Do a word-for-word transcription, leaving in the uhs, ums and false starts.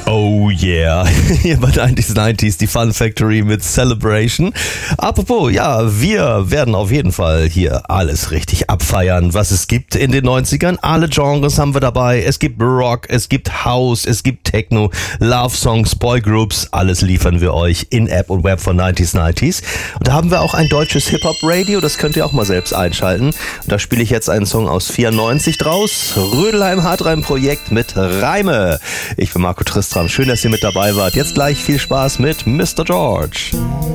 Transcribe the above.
Oh yeah, hier bei neunzig neunzig die Fun Factory mit Celebration. Apropos, ja, wir werden auf jeden Fall hier alles richtig abfeiern, was es gibt in den neunzigern. Alle Genres haben wir dabei. Es gibt Rock, es gibt House, es gibt Techno, Love Songs, Boygroups. Alles liefern wir euch in App und Web von neunzig neunzig. Und da haben wir auch ein deutsches Hip-Hop-Radio, das könnt ihr auch mal selbst einschalten. Und da spiele ich jetzt einen Song aus vierundneunzig draus. Rödelheim Hartreim-Projekt mit Reime. Ich bin Marco Tristram. Schön, dass ihr mit dabei wart. Jetzt gleich viel Spaß mit Mister George.